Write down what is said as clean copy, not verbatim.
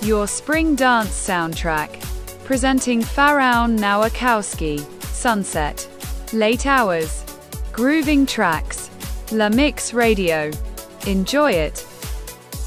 your spring dance soundtrack. Presenting Faraon Nowakowski, Sunset. Late Hours. Grooving Tracks. La Mix Radio. Enjoy it.